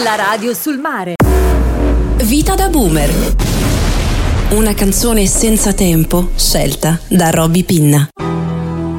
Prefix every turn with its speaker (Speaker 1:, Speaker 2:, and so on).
Speaker 1: La radio sul mare.
Speaker 2: Vita da boomer. Una canzone senza tempo scelta da Robby Pinna.